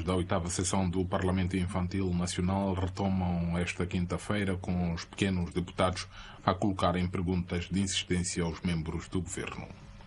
da 8ª sessão do Parlamento Infantil Nacional retomam esta quinta-feira com os pequenos deputados a colocarem perguntas de insistência aos membros do governo.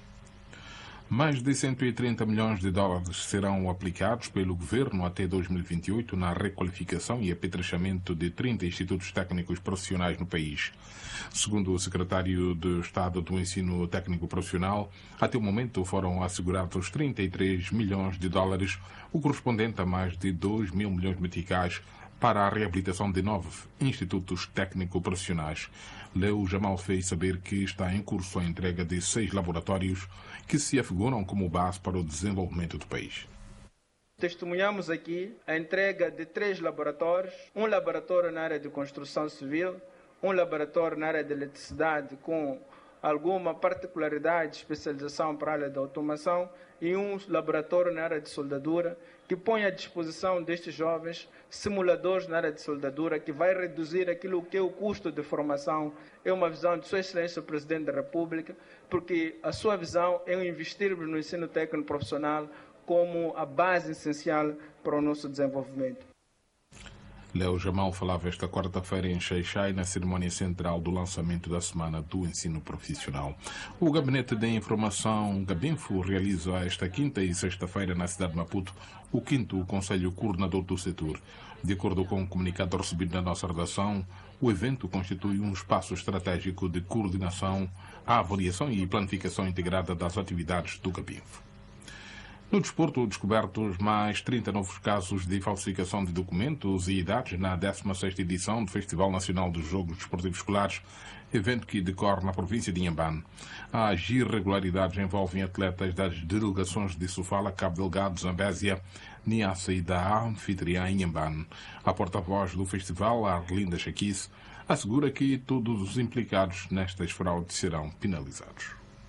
Mais de 130 milhões de dólares serão aplicados pelo governo até 2028 na requalificação e apetrechamento de 30 institutos técnicos profissionais no país. Segundo o secretário de Estado do Ensino Técnico Profissional, até o momento foram assegurados 33 milhões de dólares, o correspondente a mais de 2 mil milhões de meticais, para a reabilitação de 9 institutos técnico-profissionais. Leo Jamal fez saber que está em curso a entrega de 6 laboratórios que se afiguram como base para o desenvolvimento do país. Testemunhamos aqui a entrega de 3 laboratórios, um laboratório na área de construção civil, um laboratório na área de eletricidade com alguma particularidade, especialização para a área da automação e um laboratório na área de soldadura que põe à disposição destes jovens simuladores na área de soldadura que vai reduzir aquilo que é o custo de formação. É uma visão de Sua Excelência o Presidente da República, porque a sua visão é investir no ensino técnico profissional como a base essencial para o nosso desenvolvimento. Leo Jamal falava esta quarta-feira em Xai-Xai, na cerimónia central do lançamento da Semana do Ensino Profissional. O Gabinete de Informação Gabinfo realiza esta quinta e sexta-feira na cidade de Maputo o 5º Conselho Coordenador do Setor. De acordo com o comunicado recebido na nossa redação, o evento constitui um espaço estratégico de coordenação, avaliação e planificação integrada das atividades do Gabinfo. No desporto, descobertos mais 30 novos casos de falsificação de documentos e idades na 16ª edição do Festival Nacional dos Jogos Desportivos Escolares, evento que decorre na província de Inhambane. As irregularidades envolvem atletas das delegações de Sofala, Cabo Delgado, Zambésia, Niassa e da anfitriã Inhambane. A porta-voz do festival, Arlinda Chaquice, assegura que todos os implicados nestas fraudes serão penalizados.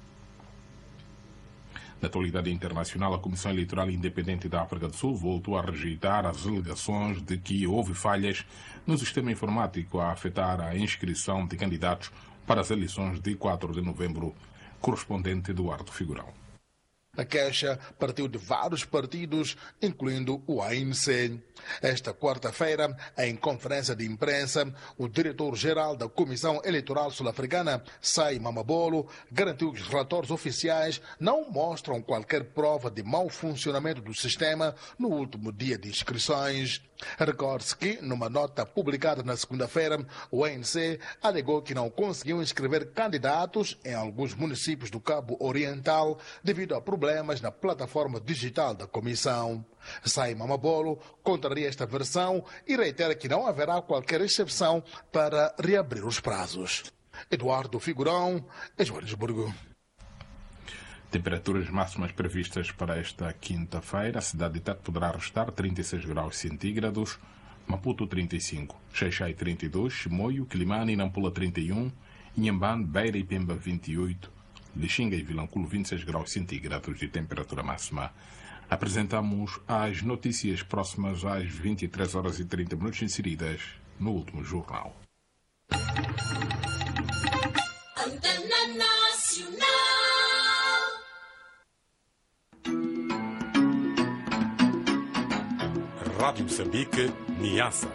Na atualidade internacional, a Comissão Eleitoral Independente da África do Sul voltou a rejeitar as alegações de que houve falhas no sistema informático a afetar a inscrição de candidatos para as eleições de 4 de novembro. Correspondente Eduardo Figurão. A queixa partiu de vários partidos, incluindo o ANC. Esta quarta-feira, em conferência de imprensa, o diretor-geral da Comissão Eleitoral Sul-Africana, Sai Mamabolo, garantiu que os relatórios oficiais não mostram qualquer prova de mau funcionamento do sistema no último dia de inscrições. Recorde-se que, numa nota publicada na segunda-feira, o ANC alegou que não conseguiu inscrever candidatos em alguns municípios do Cabo Oriental devido a problemas na plataforma digital da comissão. Sai Mamabolo contraria esta versão e reitera que não haverá qualquer exceção para reabrir os prazos. Eduardo Figurão, Joanesburgo. Temperaturas máximas previstas para esta quinta-feira. A cidade de Tete poderá restar 36 graus centígrados, Maputo 35, Xai-Xai 32, Chimoio, Quilimane e Nampula 31, Inhambane, Beira e Pemba 28, Lixinga e Vilanculo 26 graus centígrados de temperatura máxima. Apresentamos as notícias próximas às 23 horas e 30 minutos inseridas no último jornal. Antena Nacional. Rádio Moçambique, Niassa.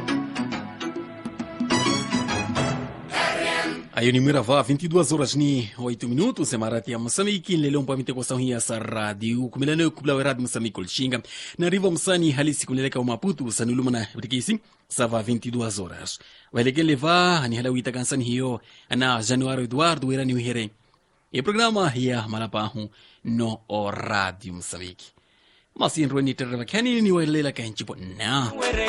Aí o Miravá, 22 horas ni 8 minutos, Marati a Moçambique, lelão para mitecoção essa rádio, kumilano kubla rádio Moçambique Colchinga, na riva Moçani, halisi kuneleka o Maputo, sanulumana, porque sim, sava 22 horas. Vai que levar, ani halawita kansan hiyo, ana Januário Eduardo, era ni uhere. E programa hiya malapahu no o rádio Moçambique. Mas em Rony Terra, que nem ni o lela que a gente pode, não.